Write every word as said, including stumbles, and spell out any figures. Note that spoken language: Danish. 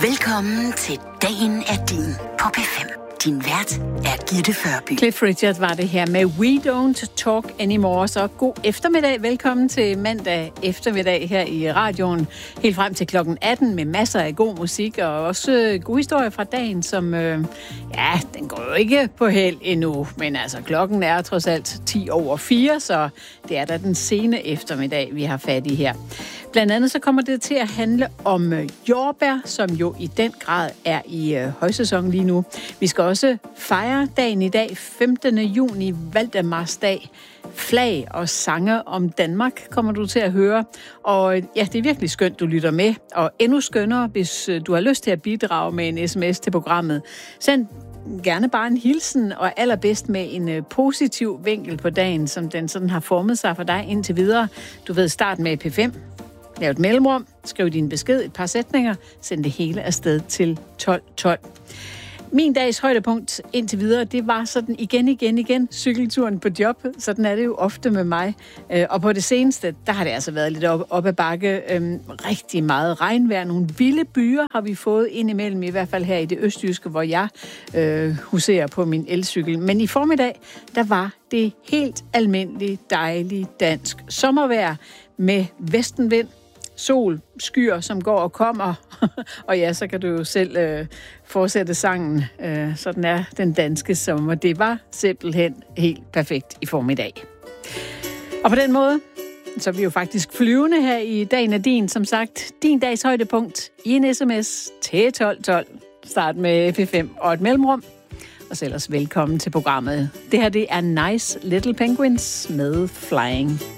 Velkommen til Dagen er din på P fem. Din vært er Gitte Førby. Cliff Richard var det her med We Don't Talk Anymore. Så god eftermiddag. Velkommen til mandag eftermiddag her i radioen. Helt frem til klokken atten med masser af god musik og også gode historier fra dagen, som, øh, ja, den går jo ikke på held endnu. Men altså, klokken er trods alt ti over fire, så det er da den sene eftermiddag, vi har fat i her. Blandt andet så kommer det til at handle om jordbær, som jo i den grad er i øh, højsæson lige nu. Vi skal også fejre dagen i dag, femtende juni, Valdemarsdag. Flag og sange om Danmark kommer du til at høre. Og ja, det er virkelig skønt, du lytter med. Og endnu skønnere, hvis du har lyst til at bidrage med en sms til programmet. Send gerne bare en hilsen, og allerbedst med en uh, positiv vinkel på dagen, som den sådan har formet sig for dig indtil videre. Du ved, start med P fem. Lav et mellemrum, skriv din besked, et par sætninger, send det hele afsted til tolv tolv. Min dags højdepunkt indtil videre, det var sådan igen, igen, igen cykelturen på job. Sådan er det jo ofte med mig. Og på det seneste, der har det altså været lidt op, op ad bakke. Øhm, rigtig meget regnvejr. Nogle vilde byer har vi fået indimellem, i hvert fald her i det østjyske, hvor jeg øh, huserer på min elcykel. Men i formiddag, der var det helt almindeligt dejligt dansk sommervejr med vestenvind. Sol, skyer, som går og kommer. Og ja, så kan du jo selv øh, fortsætte sangen. Øh, sådan er den danske sommer. Det var simpelthen helt perfekt i formiddag. Og på den måde, så er vi jo faktisk flyvende her i Dagen er din. Som sagt, din dags højdepunkt i en sms til tolv tolv. Start med P fem og et mellemrum. Og så ellers velkommen til programmet. Det her, det er Nice Little Penguins med Flying.